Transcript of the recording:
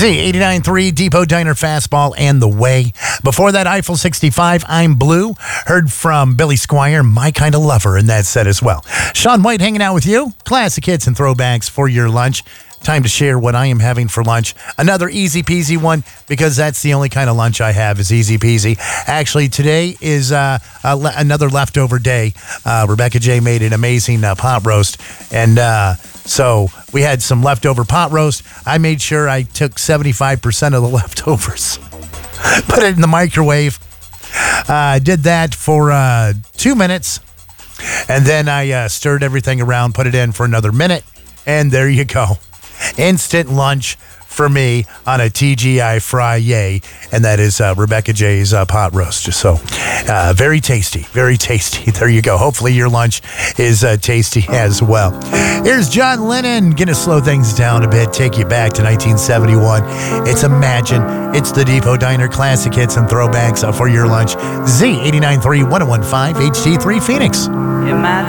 Z89.3, Depot Diner Fastball and The Way. Before that, Eiffel 65, I'm Blue. Heard from Billy Squier, My Kind of Lover, in that set as well. Sean White hanging out with you. Classic hits and throwbacks for your lunch. Time to share what I am having for lunch. Another easy peasy one, because that's the only kind of lunch I have is easy peasy. Actually, today is another leftover day. Rebecca J made an amazing pot roast, and so we had some leftover pot roast. I made sure I took 75% of the leftovers, put it in the microwave. Did that for 2 minutes, and then I stirred everything around, put it in for another minute, and there you go. Instant lunch for me on a TGI Friday, and that is Rebecca J's pot roast. So very tasty, very tasty. There you go. Hopefully your lunch is tasty as well. Here's John Lennon. Gonna slow things down a bit, take you back to 1971. It's Imagine. It's the Depot Diner classic hits and throwbacks for your lunch. Z89.3 1015 HD3 Phoenix. Imagine